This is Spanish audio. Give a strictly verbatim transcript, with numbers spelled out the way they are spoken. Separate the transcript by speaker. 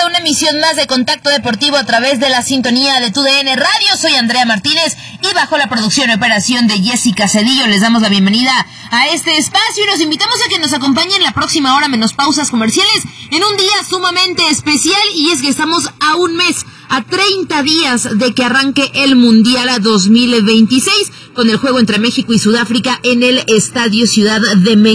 Speaker 1: a una emisión más de Contacto Deportivo a través de la sintonía de T U D N Radio. Soy Andrea Martínez y bajo la producción y operación de Jessica Cedillo les damos la bienvenida a este espacio y los invitamos a que nos acompañen la próxima hora menos pausas comerciales en un día sumamente especial, y es que estamos a un mes, a treinta días de que arranque el Mundial dos mil veintiséis con el juego entre México y Sudáfrica en el Estadio Ciudad de México.